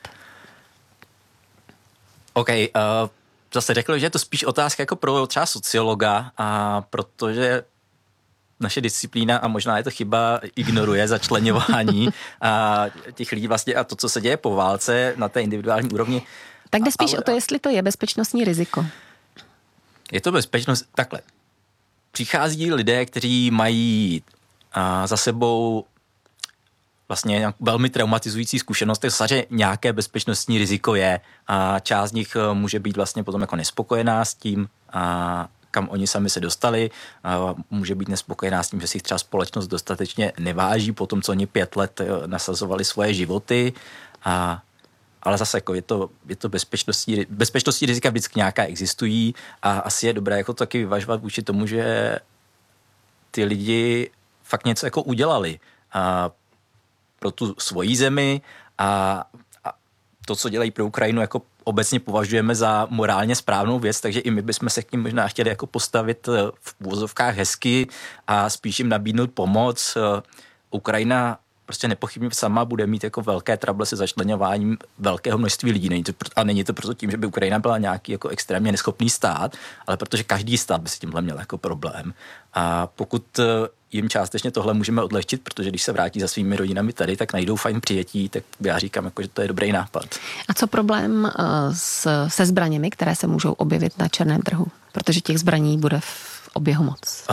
G: Zase řekl, že je to spíš otázka jako pro třeba sociologa, protože naše disciplína, a možná je to chyba, ignoruje začleňování těch lidí vlastně a to, co se děje po válce na té individuální úrovni.
D: Tak jde spíš o to, jestli to je bezpečnostní riziko.
G: Je to bezpečnost, takhle. Přichází lidé, kteří mají za sebou vlastně velmi traumatizující zkušenost, takže nějaké bezpečnostní riziko je a část z nich může být vlastně potom jako nespokojená s tím, kam oni sami se dostali, může být nespokojená s tím, že si třeba společnost dostatečně neváží po tom, co oni 5 let nasazovali svoje životy, ale zase jako je to bezpečnostní rizika vždycky nějaká existují a asi je dobré jako taky vyvažovat vůči tomu, že ty lidi fakt něco jako udělali pro tu svoji zemi a to, co dělají pro Ukrajinu, jako obecně považujeme za morálně správnou věc, takže i my bychom se k ním možná chtěli jako postavit v úvozovkách hezky a spíš jim nabídnout pomoc. Ukrajina prostě nepochybně sama bude mít jako velké trable se začleňováním velkého množství lidí. Není to proto tím, že by Ukrajina byla nějaký jako extrémně neschopný stát, ale protože každý stát by s tímhle měl jako problém. A pokud jim částečně tohle můžeme odlehčit, protože když se vrátí za svými rodinami tady, tak najdou fajn přijetí, tak já říkám, jako, že to je dobrý nápad.
D: A co problém se zbraněmi, které se můžou objevit na černém trhu? Protože těch zbraní bude v oběhu moc.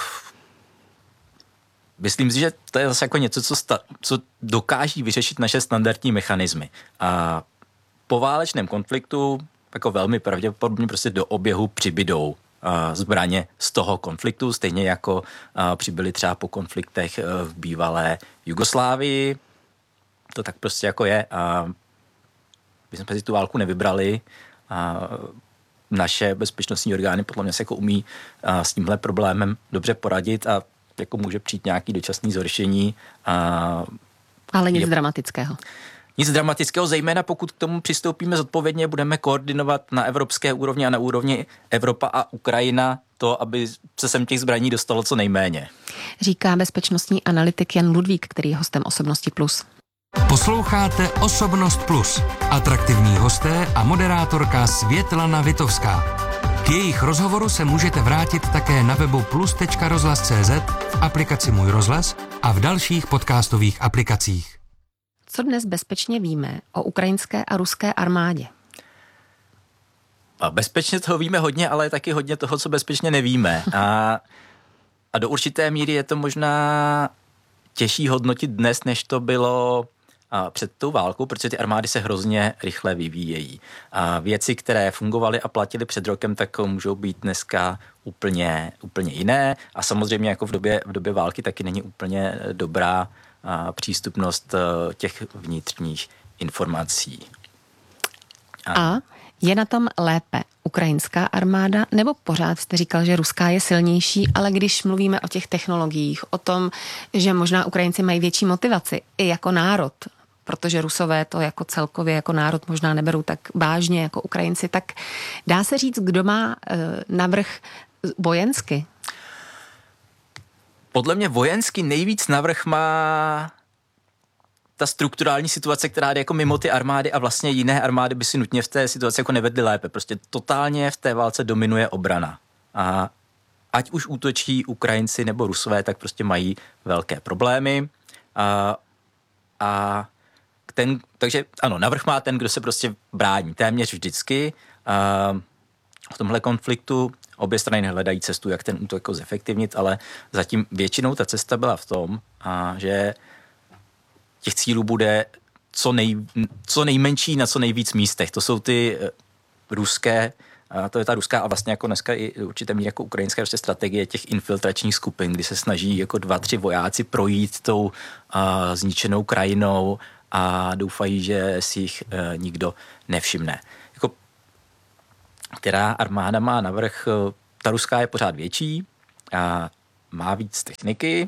G: Myslím si, že to je zase jako něco, co dokáží vyřešit naše standardní mechanismy. A po válečném konfliktu jako velmi pravděpodobně prostě do oběhu přibydou zbraně z toho konfliktu, stejně jako přibyly třeba po konfliktech v bývalé Jugoslávii. To tak prostě jako je. My jsme si tu válku nevybrali. Naše bezpečnostní orgány podle mě se jako umí s tímhle problémem dobře poradit a jako může přijít nějaký dočasný zhoršení.
D: Ale nic dramatického.
G: Nic dramatického, zejména pokud k tomu přistoupíme zodpovědně, budeme koordinovat na evropské úrovni a na úrovni Evropa a Ukrajina to, aby se sem těch zbraní dostalo co nejméně.
D: Říká bezpečnostní analytik Jan Ludvík, který je hostem Osobnosti Plus.
C: Posloucháte Osobnost Plus. Atraktivní hosté a moderátorka Světlana Vitovská. K jejich rozhovoru se můžete vrátit také na webu plus.rozhlas.cz, v aplikaci Můj rozhlas a v dalších podcastových aplikacích.
D: Co dnes bezpečně víme o ukrajinské a ruské armádě?
G: A bezpečně toho víme hodně, ale taky hodně toho, co bezpečně nevíme. A do určité míry je to možná těžší hodnotit dnes, než to bylo před tou válkou, protože ty armády se hrozně rychle vyvíjejí. A věci, které fungovaly a platily před rokem, tak můžou být dneska úplně jiné. A samozřejmě jako v době války taky není úplně dobrá přístupnost těch vnitřních informací.
D: A je na tom lépe ukrajinská armáda, nebo pořád jste říkal, že ruská je silnější, ale když mluvíme o těch technologiích, o tom, že možná Ukrajinci mají větší motivaci i jako národ, protože Rusové to jako celkově jako národ možná neberou tak vážně jako Ukrajinci, tak dá se říct, kdo má navrch vojensky?
G: Podle mě vojensky nejvíc navrch má ta strukturální situace, která jde jako mimo ty armády a vlastně jiné armády by si nutně v té situaci jako nevedly lépe. Prostě totálně v té válce dominuje obrana. A ať už útočí Ukrajinci nebo Rusové, tak prostě mají velké problémy. Takže ano, navrch má ten, kdo se prostě brání téměř vždycky. V tomhle konfliktu obě strany hledají cestu, jak ten útok jako zefektivnit, ale zatím většinou ta cesta byla v tom, že těch cílů bude co nejmenší na co nejvíc místech. To jsou ty ruské, to je ta ruská a vlastně jako dneska i určitě míry jako ukrajinská prostě strategie těch infiltračních skupin, kdy se snaží jako 2-3 vojáci projít tou zničenou krajinou a doufají, že si jich nikdo nevšimne. Jako, která armáda má navrch, ta ruská je pořád větší a má víc techniky,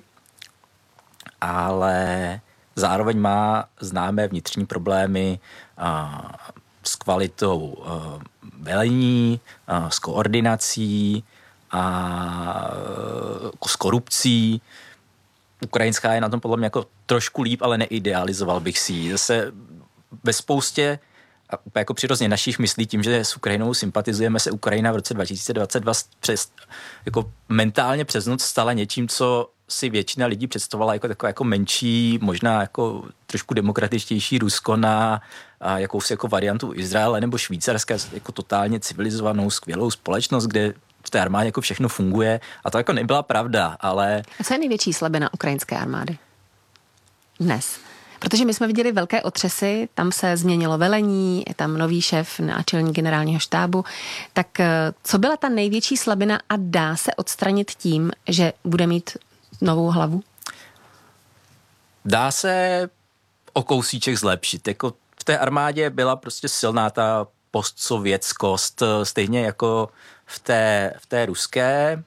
G: ale zároveň má známé vnitřní problémy s kvalitou velení, s koordinací a s korupcí. Ukrajinská je na tom podle mě jako trošku líp, ale neidealizoval bych si ji. Zase ve spoustě a jako přirozeně našich myslí tím, že s Ukrajinou sympatizujeme, se Ukrajina v roce 2022 jako mentálně přes noc stala něčím, co si většina lidí představovala jako takové jako menší, možná jako trošku demokratičtější Rusko na jakousi jako variantu Izraele nebo Švýcarska, jako totálně civilizovanou, skvělou společnost, kde v té armádě jako všechno funguje. A to jako nebyla pravda, ale...
D: A co je největší slabina ukrajinské armády dnes? Protože my jsme viděli velké otřesy, tam se změnilo velení, je tam nový šéf náčelník generálního štábu. Tak co byla ta největší slabina a dá se odstranit tím, že bude mít novou hlavu?
G: Dá se o kousíček zlepšit. Jako v té armádě byla prostě silná ta postsovětskost, stejně jako v té ruské.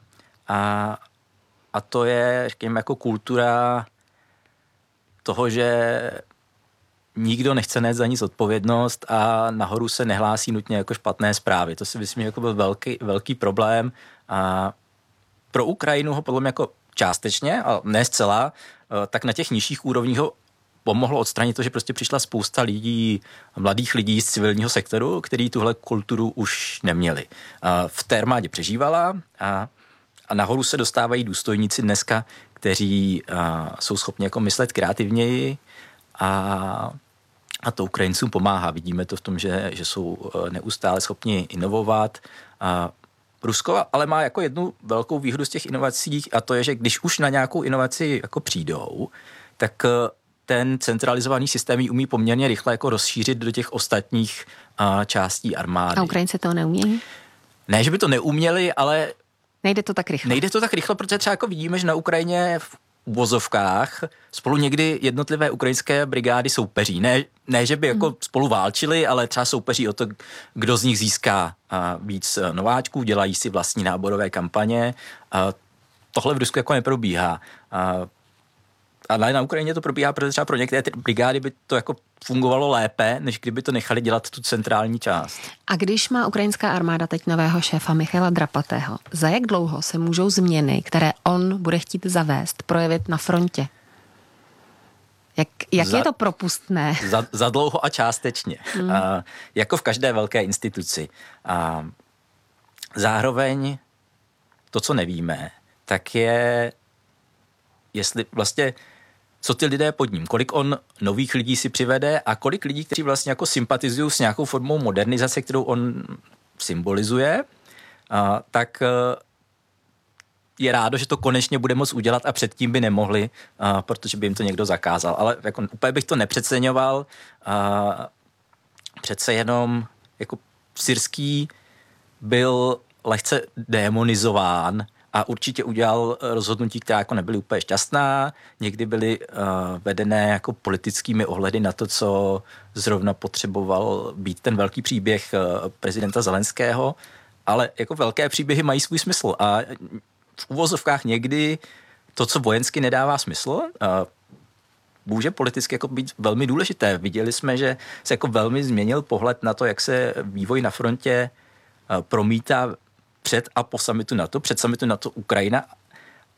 G: A to je, řekněme, jako kultura toho, že nikdo nechce nést za nic odpovědnost a nahoru se nehlásí nutně jako špatné zprávy. To si myslím, že jako byl velký problém. A pro Ukrajinu ho podle mě jako částečně, ale ne zcela, tak na těch nižších úrovních ho pomohlo odstranit to, že prostě přišla spousta lidí, mladých lidí z civilního sektoru, kteří tuhle kulturu už neměli. V té armádě přežívala a nahoru se dostávají důstojníci dneska, kteří jsou schopni jako myslet kreativněji a to Ukrajincům pomáhá. Vidíme to v tom, že jsou neustále schopni inovovat. Rusko ale má jako jednu velkou výhodu z těch inovací a to je, že když už na nějakou inovaci jako přijdou, tak ten centralizovaný systém ji umí poměrně rychle jako rozšířit do těch ostatních částí armády.
D: A Ukrajinci to neumějí?
G: Ne, že by to neuměli, ale
D: nejde to tak rychle.
G: Nejde to tak rychle, protože třeba jako vidíme, že na Ukrajině v uvozovkách spolu někdy jednotlivé ukrajinské brigády soupeří. Ne, že by jako spolu válčili, ale třeba soupeří o to, kdo z nich získá víc nováčků, dělají si vlastní náborové kampaně. Tohle v Rusku jako neprobíhá. Ale na Ukrajině to probíhá, protože třeba pro některé ty brigády by to jako fungovalo lépe, než kdyby to nechali dělat tu centrální část.
D: A když má ukrajinská armáda teď nového šéfa Michaila Drapatého, za jak dlouho se můžou změny, které on bude chtít zavést, projevit na frontě? Jak je to propustné?
G: Za dlouho a částečně. Jako v každé velké instituci. Zároveň to, co nevíme, tak je, jestli vlastně co ty lidé pod ním, kolik on nových lidí si přivede a kolik lidí, kteří vlastně jako sympatizují s nějakou formou modernizace, kterou on symbolizuje, tak je rádo, že to konečně bude moct udělat a předtím by nemohli, protože by jim to někdo zakázal. Ale jako úplně bych to nepřeceňoval. Přece jenom jako Syrský byl lehce démonizován a určitě udělal rozhodnutí, která jako nebyly úplně šťastná. Někdy byly vedené jako politickými ohledy na to, co zrovna potřeboval být ten velký příběh prezidenta Zelenského, ale jako velké příběhy mají svůj smysl a v uvozovkách někdy to, co vojensky nedává smysl, může politicky jako být velmi důležité. Viděli jsme, že se jako velmi změnil pohled na to, jak se vývoj na frontě promítá před a po summitu NATO, před summitu NATO Ukrajina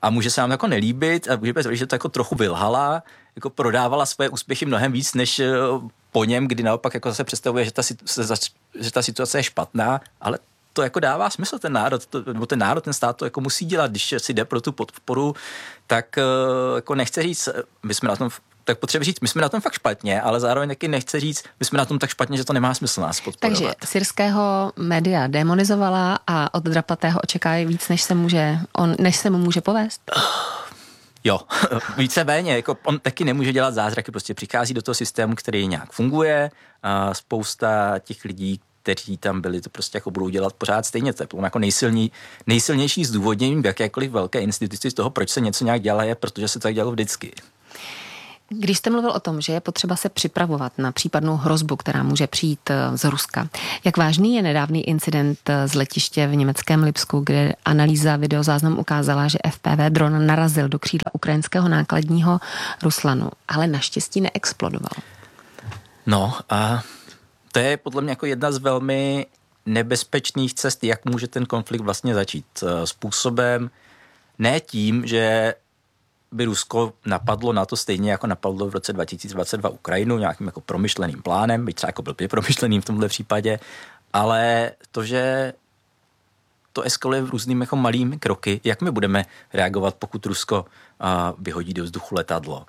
G: a může se nám jako nelíbit a může být, že to jako trochu vylhala, jako prodávala své úspěchy mnohem víc, než po něm, kdy naopak jako se představuje, že ta situace je špatná, ale to jako dává smysl, ten národ, ten stát to jako musí dělat, když si jde pro tu podporu, tak jako nechce říct, my jsme na tom fakt špatně, ale zároveň taky nechce říct, my jsme na tom tak špatně, že to nemá smysl nás podporovat.
D: Takže syrského média demonizovala a od Drapatého očekávají víc, než se mu může povést?
G: Jo, víceméně, jako on taky nemůže dělat zázraky, prostě přichází do toho systému, který nějak funguje a spousta těch lidí, kteří tam byli, to prostě jako budou dělat pořád stejně. To je jako nejsilnější zdůvodnění v jakékoliv velké instituci z toho, proč se něco nějak dělá, je, protože se to tak dělalo vždycky.
D: Když jste mluvil o tom, že je potřeba se připravovat na případnou hrozbu, která může přijít z Ruska, jak vážný je nedávný incident z letiště v německém Lipsku, kde analýza videozáznamu ukázala, že FPV dron narazil do křídla ukrajinského nákladního Ruslanu, ale naštěstí neexplodoval.
G: No a to je podle mě jako jedna z velmi nebezpečných cest, jak může ten konflikt vlastně začít. Způsobem ne tím, že by Rusko napadlo na to stejně, jako napadlo v roce 2022 Ukrajinu nějakým jako promyšleným plánem, byť třeba jako blbě promyšleným v tomhle případě, ale to, že to eskaluje v různými jako malými kroky, jak my budeme reagovat, pokud Rusko vyhodí do vzduchu letadlo.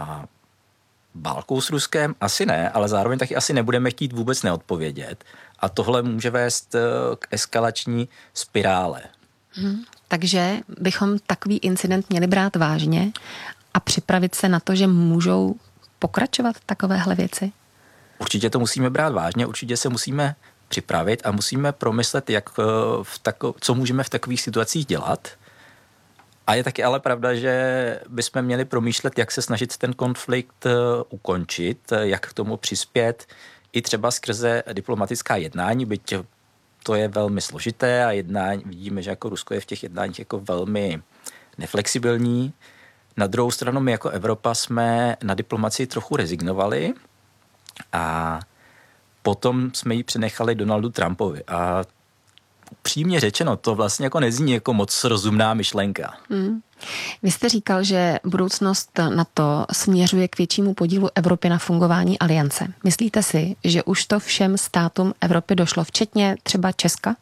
G: Válkou s Ruskem? Asi ne, ale zároveň taky asi nebudeme chtít vůbec neodpovědět. A tohle může vést k eskalační spirále.
D: Takže bychom takový incident měli brát vážně a připravit se na to, že můžou pokračovat takovéhle věci?
G: Určitě to musíme brát vážně, určitě se musíme připravit a musíme promyslet, co můžeme v takových situacích dělat. A je taky ale pravda, že bychom měli promýšlet, jak se snažit ten konflikt ukončit, jak k tomu přispět, i třeba skrze diplomatická jednání, byť to je velmi složité a vidíme, že jako Rusko je v těch jednáních jako velmi neflexibilní. Na druhou stranu my jako Evropa jsme na diplomacii trochu rezignovali a potom jsme ji přenechali Donaldu Trumpovi. A upřímně řečeno, to vlastně jako nezní jako moc rozumná myšlenka.
D: Vy jste říkal, že budoucnost NATO směřuje k většímu podílu Evropy na fungování aliance. Myslíte si, že už to všem státům Evropy došlo, včetně třeba Česka?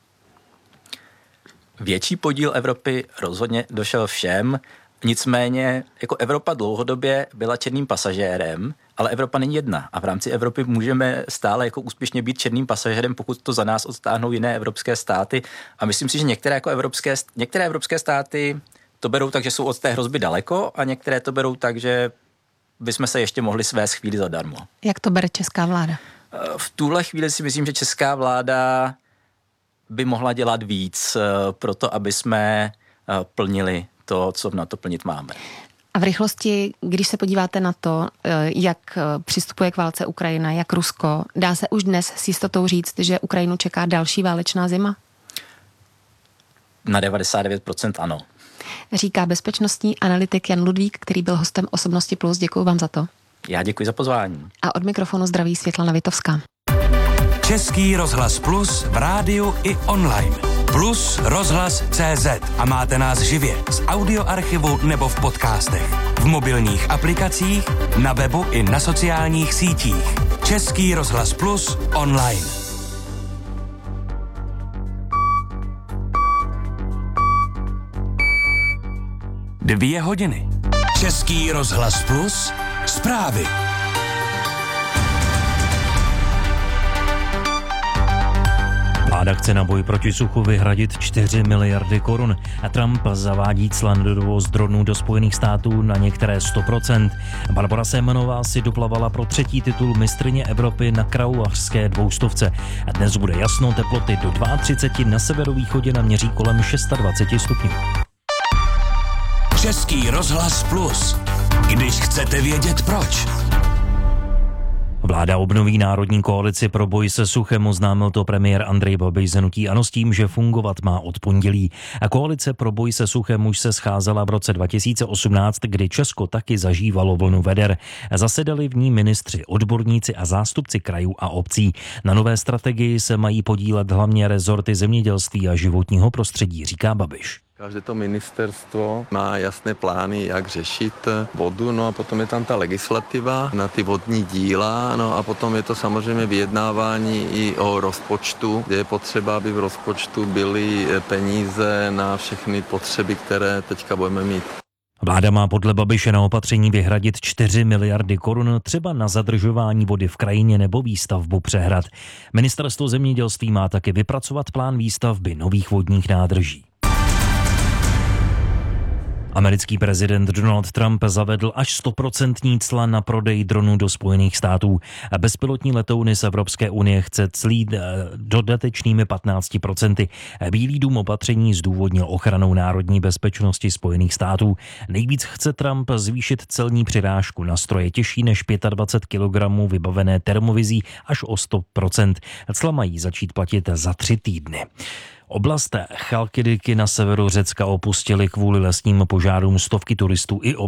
G: Větší podíl Evropy rozhodně došel všem, nicméně jako Evropa dlouhodobě byla černým pasažérem, ale Evropa není jedna a v rámci Evropy můžeme stále jako úspěšně být černým pasažérem, pokud to za nás odtáhnou jiné evropské státy. A myslím si, že některé evropské státy to berou tak, že jsou od té hrozby daleko a některé to berou tak, že bychom se ještě mohli svést chvíli zadarmo.
D: Jak to bere česká vláda?
G: V tuhle chvíli si myslím, že česká vláda by mohla dělat víc pro to, aby jsme plnili to, co na to plnit máme.
D: A v rychlosti, když se podíváte na to, jak přistupuje k válce Ukrajina, jak Rusko, dá se už dnes s jistotou říct, že Ukrajinu čeká další válečná zima?
G: Na 99% ano.
D: Říká bezpečnostní analytik Jan Ludvík, který byl hostem Osobnosti Plus. Děkuji vám za to.
G: Já děkuji za pozvání.
D: A od mikrofonu zdraví Světlana Vitovská.
C: Český rozhlas Plus v rádiu i online. Plus rozhlas.cz a máte nás živě z audioarchivu nebo v podcastech. V mobilních aplikacích, na webu i na sociálních sítích. Český rozhlas Plus online. Dvě hodiny. Český rozhlas Plus zprávy.
E: Vláda chce na boj proti suchu vyhradit 4 miliardy korun a Trump zavádí cla na dovoz dronů do Spojených států na některé 100%. Barbora Semanová si doplavala pro 3. titul mistryně Evropy na kraulařské 200. A dnes bude jasno, teploty do 32, na severovýchodě naměří kolem 26 stupňů.
C: Český rozhlas Plus. Když chcete vědět proč.
E: Vláda obnoví národní koalici pro boj se suchem, oznámil to premiér Andrej Babiš z hnutí ANO s tím, že fungovat má od pondělí. A koalice pro boj se suchem už se scházela v roce 2018, kdy Česko taky zažívalo vlnu veder. Zasedali v ní ministři, odborníci a zástupci krajů a obcí. Na nové strategii se mají podílet hlavně rezorty zemědělství a životního prostředí, říká Babiš.
H: Každé to ministerstvo má jasné plány, jak řešit vodu, no a potom je tam ta legislativa na ty vodní díla, no a potom je to samozřejmě vyjednávání i o rozpočtu, kde je potřeba, aby v rozpočtu byly peníze na všechny potřeby, které teďka budeme mít.
E: Vláda má podle Babiše na opatření vyhradit 4 miliardy korun, třeba na zadržování vody v krajině nebo výstavbu přehrad. Ministerstvo zemědělství má taky vypracovat plán výstavby nových vodních nádrží. Americký prezident Donald Trump zavedl až 100% cla na prodej dronů do Spojených států. Bezpilotní letouny z Evropské unie chce clít dodatečnými 15%. Bílý dům opatření zdůvodnil ochranou národní bezpečnosti Spojených států. Nejvíc chce Trump zvýšit celní přirážku na stroje těžší než 25 kg vybavené termovizí až o 100%. Cla mají začít platit za 3 týdny. Oblast Chalkidiky na severu Řecka opustili kvůli lesním požárům stovky turistů i